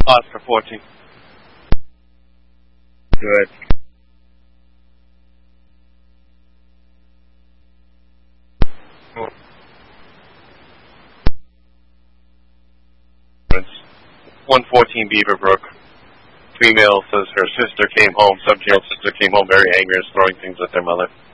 Oscar 14. Good. Oh. 114 Beaverbrook. Female says her sister came home, subjail sister came home very angry and throwing things at their mother.